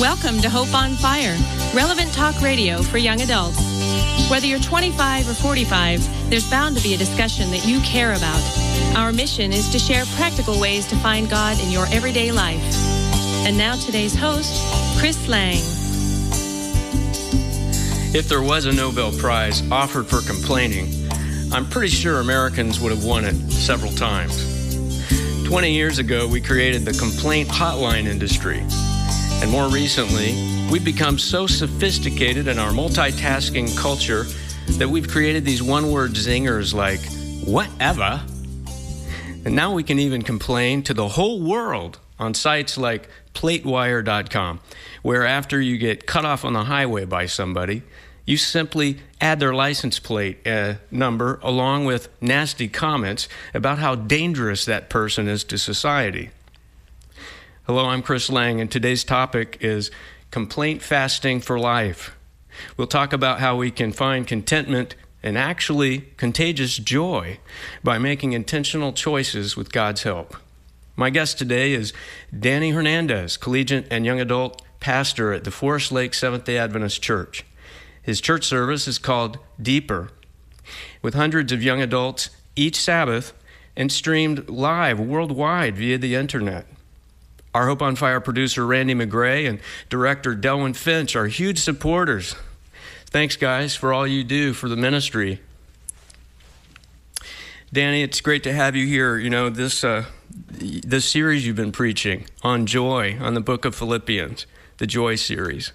Welcome to Hope on Fire, relevant talk radio for young adults. Whether you're 25 or 45, there's bound to be a discussion that you care about. Our mission is to share practical ways to find God in your everyday life. And now today's host, Chris Lang. If there was a Nobel Prize offered for complaining, I'm pretty sure Americans would have won it several times. 20 years ago, we created the complaint hotline industry. And more recently, we've become so sophisticated in our multitasking culture that we've created these one-word zingers like, whatever. And now we can even complain to the whole world on sites like platewire.com, where after you get cut off on the highway by somebody, you simply add their license plate number along with nasty comments about how dangerous that person is to society. Hello, I'm Chris Lang, and today's topic is complaint fasting for life. We'll talk about how we can find contentment and actually contagious joy by making intentional choices with God's help. My guest today is Danny Hernandez, collegiate and young adult pastor at the Forest Lake Seventh-day Adventist Church. His church service is called Deeper, with hundreds of young adults each Sabbath and streamed live worldwide via the internet. Our Hope on Fire producer, Randy McGray, and director, Delwyn Finch, are huge supporters. Thanks, guys, for all you do for the ministry. Danny, it's great to have you here. You know, this series you've been preaching on joy, on the book of Philippians, the Joy series.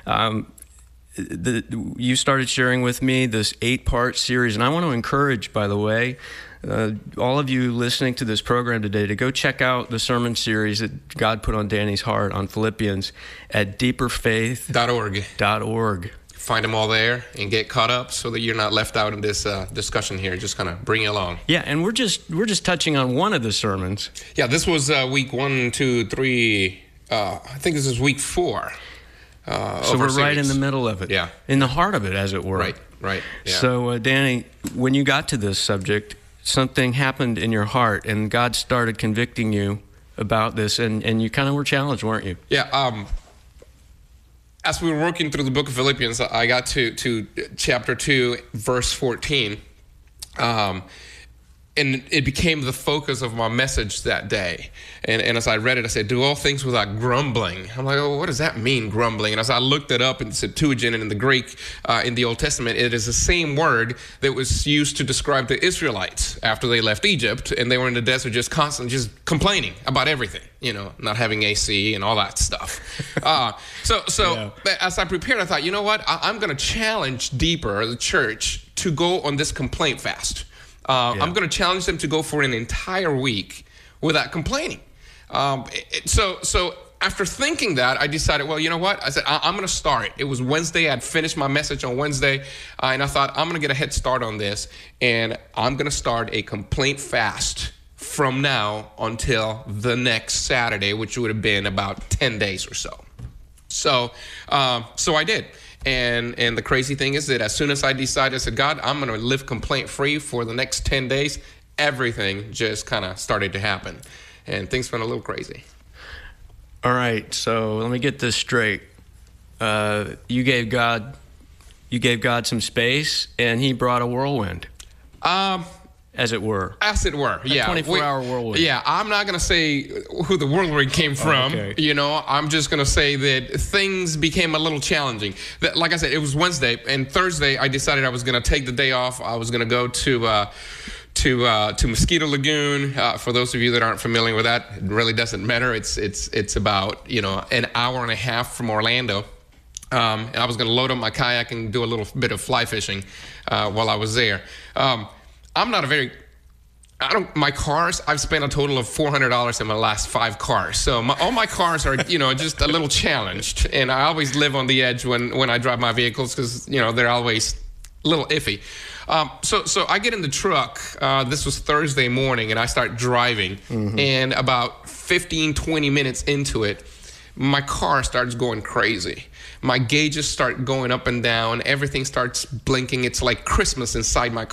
You started sharing with me this 8-part series, and I want to encourage, by the way, all of you listening to this program today to go check out the sermon series that God put on Danny's heart on Philippians at deeperfaith.org. Find them all there and get caught up so that you're not left out in this discussion here. Just kind of bring you along. Yeah, and we're just touching on one of the sermons. Yeah, this was week 1, 2, 3. I think this is week 4. So we're right in the middle of it. Yeah. In the heart of it, as it were. Right. Yeah. So, Danny, when you got to this subject, something happened in your heart, and God started convicting you about this, and you kind of were challenged, weren't you? Yeah. As we were working through the book of Philippians, I got to chapter 2, verse 14. And it became the focus of my message that day. And as I read it, I said, do all things without grumbling. I'm like, oh, what does that mean, grumbling? And as I looked it up in the Septuagint and in the Greek, in the Old Testament, it is the same word that was used to describe the Israelites after they left Egypt, and they were in the desert just constantly just complaining about everything, you know, not having AC and all that stuff. So as I prepared, I thought, you know what? I'm going to challenge Deeper, the church, to go on this complaint fast. I'm going to challenge them to go for an entire week without complaining. So after thinking that, I decided, well, you know what? I said, I'm going to start. It was Wednesday. I'd finished my message on Wednesday, and I thought, I'm going to get a head start on this, and I'm going to start a complaint fast from now until the next Saturday, which would have been about 10 days or so. So I did. And the crazy thing is that as soon as I decided, I said, God, I'm going to live complaint-free for the next 10 days, everything just kind of started to happen. And things went a little crazy. All right, so let me get this straight. You gave God some space, and he brought a whirlwind. As it were. As it were, yeah. 24-hour whirlwind. Yeah, I'm not going to say who the whirlwind came from. Okay. You know, I'm just going to say that things became a little challenging. Like I said, it was Wednesday, and Thursday I decided I was going to take the day off. I was going to go to Mosquito Lagoon. For those of you that aren't familiar with that, it really doesn't matter. It's about, you know, an hour and a half from Orlando. And I was going to load up my kayak and do a little bit of fly fishing while I was there. My cars, I've spent a total of $400 in my last 5 cars. So all my cars are, you know, just a little challenged. And I always live on the edge when I drive my vehicles because, you know, they're always a little iffy. So I get in the truck. This was Thursday morning, and I start driving. Mm-hmm. And about 15, 20 minutes into it, my car starts going crazy. My gauges start going up and down. Everything starts blinking. It's like Christmas inside my